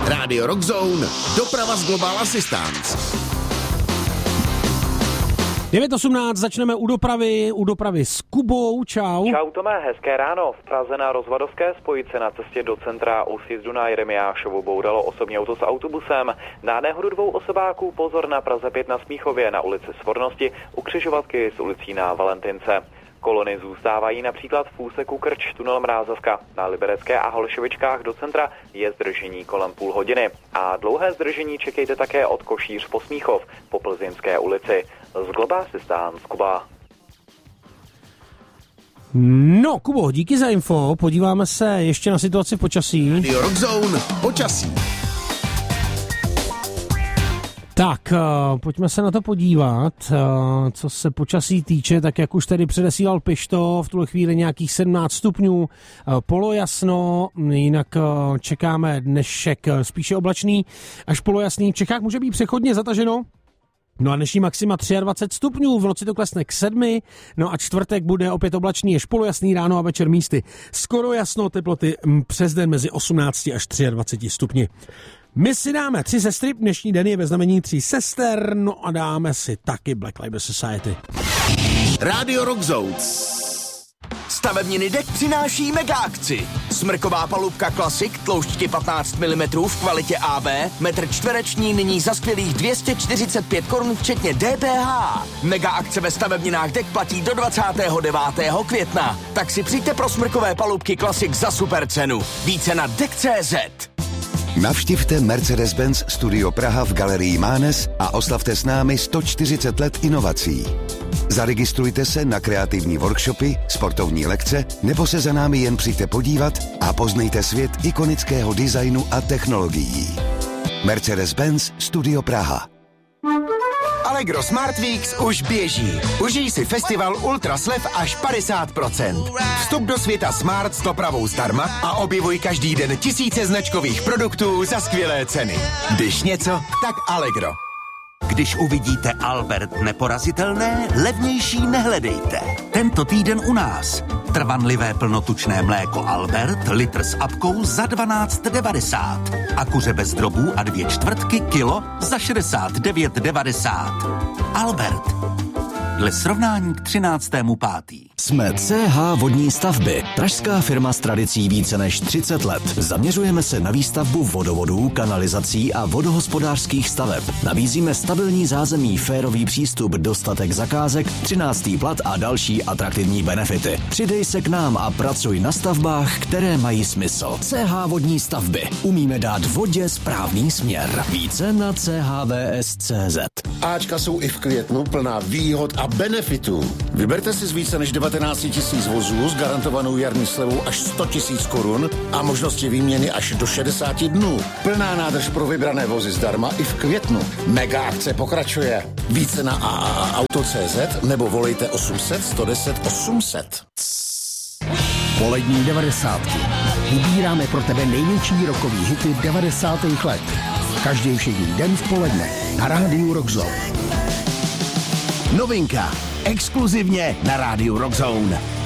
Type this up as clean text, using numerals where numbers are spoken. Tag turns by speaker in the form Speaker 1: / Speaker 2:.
Speaker 1: Radio Rockzone, doprava z Global Assistance.
Speaker 2: 9:18, začneme u dopravy s Kubou, čau.
Speaker 3: Čau Tome, hezké ráno. V Praze na Rozvadovské spojice na cestě do centra u sjezdu na Jeremiášovu bouralo osobní auto s autobusem. Na nehodu 2 osobáků pozor na Praze 5 na Smíchově, na ulici Svornosti, u křižovatky s ulicí na Valentince. Kolony zůstávají například v úseku Krč, tunel Mrázavka. Na Liberecké a Holešovičkách do centra je zdržení kolem půl hodiny. A dlouhé zdržení čekejte také od Košíř po Smíchov, po Plzeňské ulici. Z Global Assistance, Kuba.
Speaker 2: No, Kubo, díky za info. Podíváme se ještě na situaci v počasí.
Speaker 1: Radio Rockzone, počasí.
Speaker 2: Tak, pojďme se na to podívat, co se počasí týče, tak jak už tady předesílal Pišto, v tuhle chvíli nějakých 17 stupňů, polojasno, jinak čekáme dnešek spíše oblačný, až polojasný. V Čechách může být přechodně zataženo. No a dnešní maxima 23 stupňů, v noci to klesne k 7, no a čtvrtek bude opět oblačný, až polojasný, ráno a večer místy skoro jasno, teploty přes den mezi 18 až 23 stupni. My si dáme 3 sestry, dnešní den je ve znamení 3 sester, no a dáme si taky Black Label Society.
Speaker 1: Radio Rockzone.
Speaker 4: Stavebniny dek přináší mega akci. Smrková palubka Classic tloušťky 15 mm v kvalitě AB, metr čtvereční nyní za skvělých 245 korun včetně DPH. Mega akce ve stavebninách dek platí do 29. května. Tak si přijďte pro smrkové palubky Classic za super cenu. Více na dek.cz.
Speaker 5: Navštivte Mercedes-Benz Studio Praha v Galerii Mánes a oslavte s námi 140 let inovací. Zaregistrujte se na kreativní workshopy, sportovní lekce nebo se za námi jen přijďte podívat a poznejte svět ikonického designu a technologií. Mercedes-Benz Studio Praha.
Speaker 4: Allegro Smart Weeks už běží. Užij si festival Ultra slev až 50%. Vstup do světa Smart s dopravou zdarma a objevuj každý den tisíce značkových produktů za skvělé ceny. Když něco, tak Allegro.
Speaker 6: Když uvidíte Albert neporazitelné, levnější nehledejte. Tento týden u nás. Trvanlivé plnotučné mléko Albert, litr s apkou za 12,90. A kuře bez drobů a 2/4 kilo za 69,90. Albert. Dle srovnání k 13.5.
Speaker 7: Jsme CH Vodní stavby, pražská firma s tradicí více než 30 let. Zaměřujeme se na výstavbu vodovodů, kanalizací a vodohospodářských staveb. Nabízíme stabilní zázemí, férový přístup, dostatek zakázek, 13. plat a další atraktivní benefity. Přidej se k nám a pracuj na stavbách, které mají smysl. CH Vodní stavby. Umíme dát vodě správný směr. Více na chvs.cz.
Speaker 8: Ačka jsou i v květnu plná výhod a benefitů. Vyberte si z více než 19 000 vozů s garantovanou jarní slevou až 100 000 korun a možnosti výměny až do 60 dnů. Plná nádrž pro vybrané vozy zdarma i v květnu. Mega akce pokračuje. Více na AAAuto.cz nebo volejte 800 110 800.
Speaker 9: Polední 90. Vybíráme pro tebe největší rockový hity 90. let. Každý všední den v poledne na rádiu Rockzone.
Speaker 4: Novinka. Exkluzivně na rádiu Rockzone.